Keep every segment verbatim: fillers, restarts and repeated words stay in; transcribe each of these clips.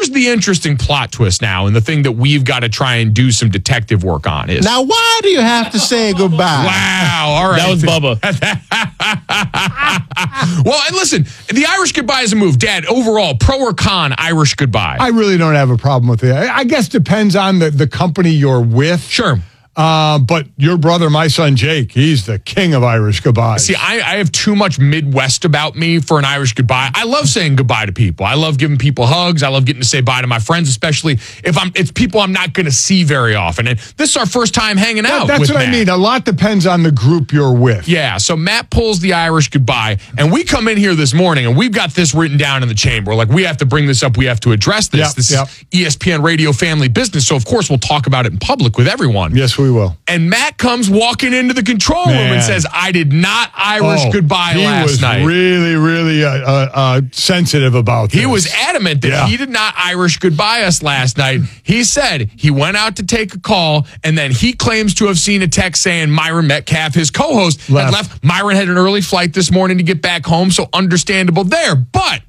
here's the interesting plot twist now, and the thing that we've got to try and do some detective work on is... Now, why do you have to say goodbye? Wow, all right. That was Bubba. Well, and listen, the Irish goodbye is a move. Dad, overall, pro or con Irish goodbye? I really don't have a problem with it. I guess depends on the, the company you're with. Sure. Uh, but your brother, my son Jake, he's the king of Irish goodbyes. See, I, I have too much Midwest about me for an Irish goodbye. I love saying goodbye to people. I love giving people hugs. I love getting to say bye to my friends, especially if I'm it's people I'm not going to see very often. And this is our first time hanging that, out. That's with what Matt. I mean. A lot depends on the group you're with. Yeah, so Matt pulls the Irish goodbye, and we come in here this morning, and we've got this written down in the chamber. Like, we have to bring this up. We have to address this. Yep, this yep. is E S P N radio family business, so of course we'll talk about it in public with everyone. Yes, we will. And Matt comes walking into the control room Man. and says, I did not Irish Oh, goodbye he last was night. really, really uh, uh, uh, sensitive about this. He was adamant that Yeah. he did not Irish goodbye us last night. He said he went out to take a call, and then he claims to have seen a text saying Myron Metcalf, his co-host, Left. had left. Myron had an early flight this morning to get back home, so understandable there. But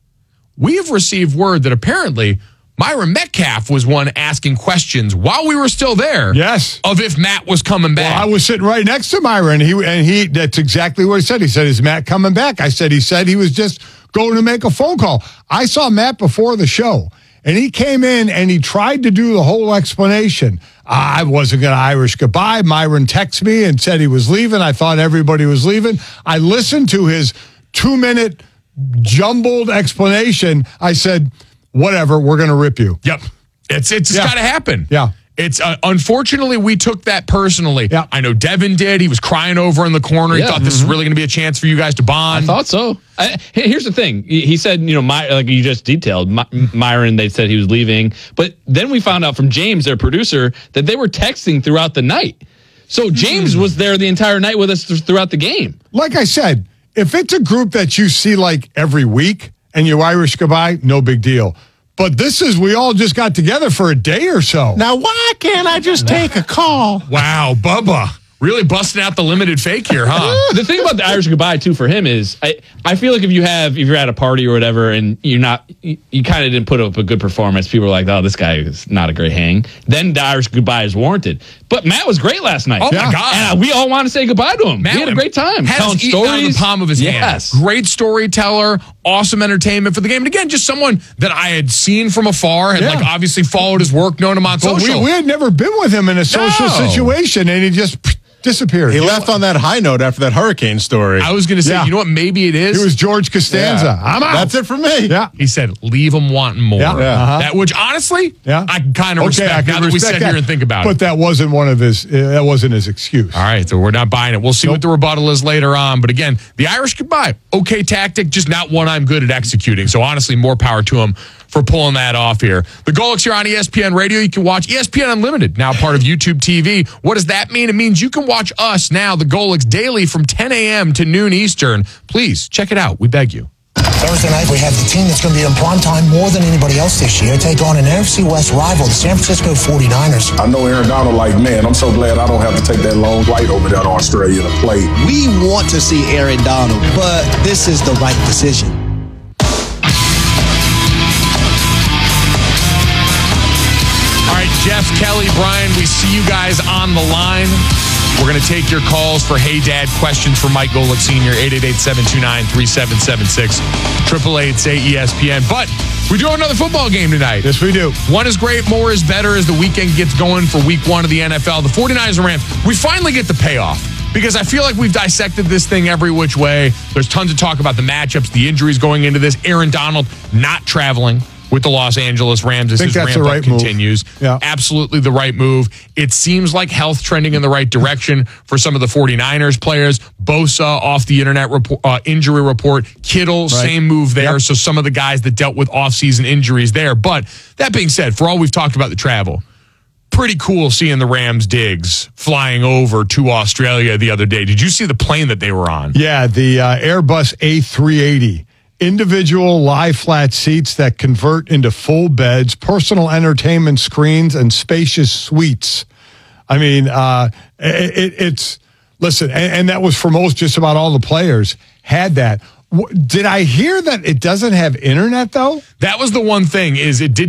we have received word that apparently Myron Metcalf was one asking questions while we were still there. Yes. Of if Matt was coming back. Well, I was sitting right next to Myron, and he and he. That's exactly what he said. He said, "Is Matt coming back?" I said, "He said he was just going to make a phone call." I saw Matt before the show, and he came in and he tried to do the whole explanation. I wasn't going to Irish goodbye. Myron texted me and said he was leaving. I thought everybody was leaving. I listened to his two-minute jumbled explanation. I said, whatever, we're going to rip you. Yep. It's it's Yeah. got to happen. Yeah. It's uh, unfortunately we took that personally. Yeah. I know Devin did. He was crying over in the corner. He Yeah. thought this is really going to be a chance for you guys to bond. I thought so. I, hey, here's the thing. He he said, you know, my, like you just detailed, My, Myron, they said he was leaving. But then we found out from James, their producer, that they were texting throughout the night. So James was there the entire night with us th- throughout the game. Like I said, if it's a group that you see like every week and you Irish goodbye, no big deal. But this is, we all just got together for a day or so. Now, why can't I just take a call? Wow, Bubba. Really busting out the limited fake here, huh? The thing about the Irish goodbye too for him is I, I feel like if you have if you're at a party or whatever and you're not you, you kind of didn't put up a good performance, people are like, oh, this guy is not a great hang. Then the Irish goodbye is warranted. But Matt was great last night. Oh Yeah. my God. And uh, we all want to say goodbye to him. Matt We had a great time had telling us eating stories out of the palm of his yes. hand. Great storyteller, awesome entertainment for the game. And again, just someone that I had seen from afar, had Yeah. like obviously followed his work, known him on But we, social. we had never been with him in a social No. situation, and he just pff, disappeared. He left on that high note after that hurricane story. I was going to say, Yeah. you know what? Maybe it is. It was George Costanza. Yeah. I'm out. That's it for me. Yeah. He said, leave them wanting more. Yeah. Yeah. Uh-huh. That, which honestly, Yeah. I can kind of respect I can now that we respect sit that. here and think about but it. that wasn't one of his, uh, that wasn't his excuse. All right, so we're not buying it. We'll see what the rebuttal is later on. But again, the Irish goodbye, okay tactic, just not one I'm good at executing. So honestly, more power to him for pulling that off here. The Golics here on E S P N Radio. You can watch E S P N Unlimited, now part of YouTube T V. What does that mean? It means you can watch us now, the Golics, daily from ten a.m. to noon Eastern. Please check it out. We beg you. Thursday night, we have the team that's going to be in prime time more than anybody else this year take on an N F C West rival, the San Francisco forty-niners. I know Aaron Donald like, man, I'm so glad I don't have to take that long flight over there to Australia to play. We want to see Aaron Donald, but this is the right decision. All right, Jeff, Kelly, Brian, we see you guys on the line. We're going to take your calls for Hey Dad questions for Mike Golic Senior, eight eight eight, seven two nine, three seven seven six, eight eight eight, say E S P N. But we do have another football game tonight. Yes, we do. One is great, more is better as the weekend gets going for week one of the N F L. The forty-niners and Rams, we finally get the payoff. Because I feel like we've dissected this thing every which way. There's tons of talk about the matchups, the injuries going into this. Aaron Donald not traveling with the Los Angeles Rams as Think his that's ramp the up right move. continues. Yeah. Absolutely the right move. It seems like health trending in the right direction for some of the forty-niners players. Bosa off the internet report, uh, injury report. Kittle, Right. same move there. Yep. So some of the guys that dealt with offseason injuries there. But that being said, for all we've talked about the travel, pretty cool seeing the Rams digs flying over to Australia the other day. Did you see the plane that they were on? Yeah, the uh, Airbus A three eighty. Individual lie flat seats that convert into full beds, personal entertainment screens, and spacious suites. I mean, uh, it, it, it's, listen, and, and that was for most, just about all the players had that. W- Did I hear that it doesn't have internet, though? That was the one thing, is it did